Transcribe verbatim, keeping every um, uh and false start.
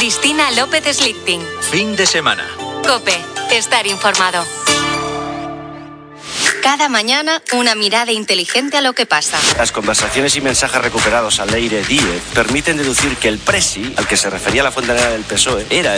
Cristina López Slichting. Fin de semana. COPE. Estar informado. Cada mañana, una mirada inteligente a lo que pasa. Las conversaciones y mensajes recuperados al aire Díez permiten deducir que el presi, al que se refería la fontanera del P S O E, era